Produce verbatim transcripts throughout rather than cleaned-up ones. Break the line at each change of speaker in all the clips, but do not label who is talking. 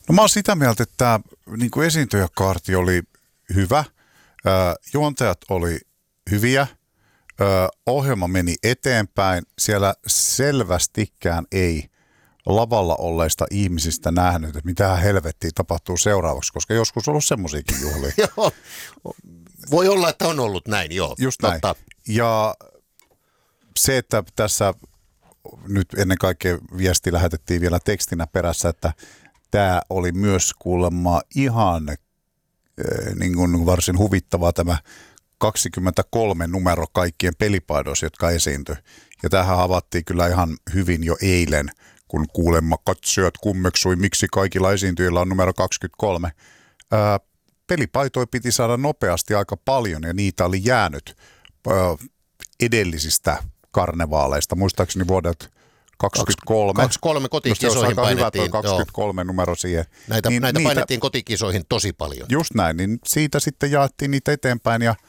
No mä oon sitä mieltä, että tämä niin kuin esiintyjäkaarti oli hyvä, äh, juontajat oli hyviä, äh, ohjelma meni eteenpäin, siellä selvästikään ei lavalla olleista ihmisistä nähnyt, että mitä helvettiä tapahtuu seuraavaksi, koska joskus on ollut semmoisiakin juhlia.
Joo, voi olla, että on ollut näin, joo.
Just näin. Totta. Ja se, että tässä nyt ennen kaikkea viesti lähetettiin vielä tekstinä perässä, että tämä oli myös kuulemma ihan äh, niin kuin varsin huvittavaa tämä kaksikymmentäkolme numero kaikkien pelipaidoissa, jotka esiintyi. Ja tähän havaittiin kyllä ihan hyvin jo eilen, kun kuulemma katsojat kummeksui, miksi kaikilla esiintyjillä on numero kaksikymmentäkolme. Ää, pelipaitoja piti saada nopeasti aika paljon ja niitä oli jäänyt ää, edellisistä karnevaaleista. Muistaakseni vuodet kaksikymmentäkolme.
kaksikymmentäkolme kotikisoihin painettiin.
Hyvä kaksikymmentäkolme joo. numero siihen.
Näitä, niin, näitä painettiin niitä, kotikisoihin tosi paljon.
Just näin, niin siitä sitten jaettiin niitä eteenpäin ja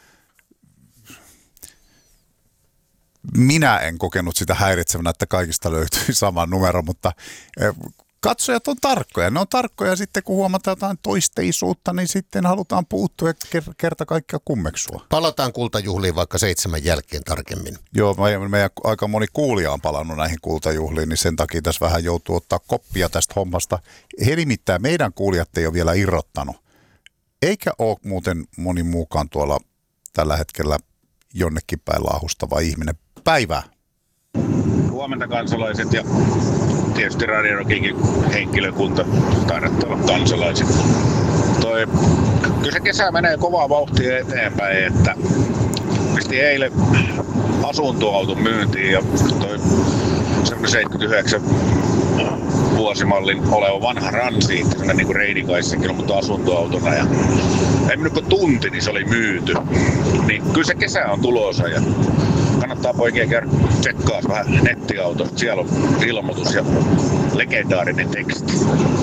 minä en kokenut sitä häiritsevänä, että kaikista löytyi sama numero, mutta katsojat on tarkkoja. Ne on tarkkoja sitten, kun huomataan jotain toisteisuutta, niin sitten halutaan puuttua ja kerta kaikkiaan kummeksua.
Palataan kultajuhliin vaikka seitsemän jälkeen tarkemmin.
Joo, meidän aika moni kuulija on palannut näihin kultajuhliin, niin sen takia tässä vähän joutuu ottaa koppia tästä hommasta. He nimittäin meidän kuulijat ei ole vielä irrottanut. Eikä ole muuten moni muukaan tuolla tällä hetkellä jonnekin päin laahustava ihminen. Päivää.
Huomenta kansalaiset ja tietysti Radio Rockinkin henkilökunta, taidatte olla kansalaiset. Toi, kyllä se kesä menee kovaa vauhtia eteenpäin, että pisti eilen asuntoauton myyntiin ja toi semmoinen seitsemänkymmentäyhdeksän vuosimallin oleva vanha Ransi, semmoinen niin kuin reidikaissakin on, mutta asuntoautona. Ja ei mennyt kuin tunti, niin se oli myyty. Niin kyllä se kesä on tulossa ja kannattaa poikia käydä tsekkaa vähän nettiautosta. Siellä on ilmoitus ja legendaarinen teksti.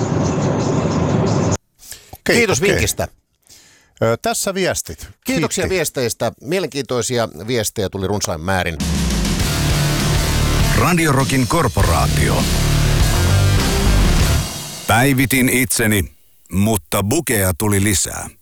Okay, Kiitos okay. vinkistä.
Ö, tässä viestit.
Kiitoksia Kiitti. viesteistä. Mielenkiintoisia viestejä tuli runsain määrin.
Radio Rockin korporaatio. Päivitin itseni, mutta bukeja tuli lisää.